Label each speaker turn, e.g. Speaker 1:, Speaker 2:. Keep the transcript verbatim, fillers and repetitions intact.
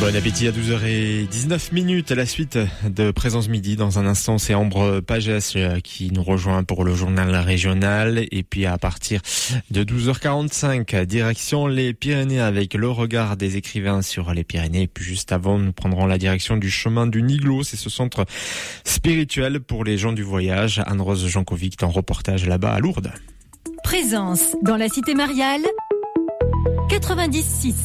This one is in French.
Speaker 1: Bon appétit à douze heures dix-neuf minutes. À la suite de Présence Midi, dans un instant, c'est Ambre Pagès qui nous rejoint pour le journal régional. Et puis à partir de douze heures quarante-cinq, direction les Pyrénées avec le regard des écrivains sur les Pyrénées. Et puis juste avant, nous prendrons la direction du chemin du Niglo. C'est ce centre spirituel pour les gens du voyage. Anne-Rose Jankovic en reportage là-bas à Lourdes.
Speaker 2: Présence dans la cité mariale quatre-vingt-dix virgule six.